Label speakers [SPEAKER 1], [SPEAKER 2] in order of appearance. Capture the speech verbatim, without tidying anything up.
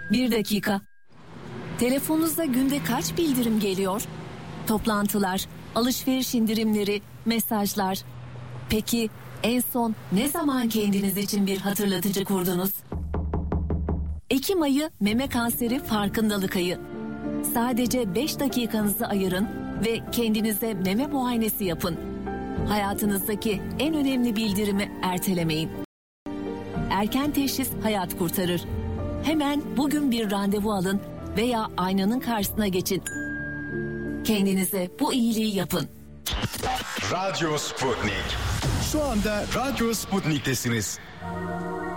[SPEAKER 1] Bir dakika. Telefonunuzda günde kaç bildirim geliyor? Toplantılar, alışveriş indirimleri, mesajlar. Peki en son ne zaman kendiniz için bir hatırlatıcı kurdunuz? Ekim ayı meme kanseri farkındalık ayı. Sadece beş dakikanızı ayırın ve kendinize meme muayenesi yapın. Hayatınızdaki en önemli bildirimi ertelemeyin. Erken teşhis hayat kurtarır. Hemen bugün bir randevu alın veya aynanın karşısına geçin. Kendinize bu iyiliği yapın.
[SPEAKER 2] Radyo Sputnik. Şu anda Radyo Sputnik'tesiniz.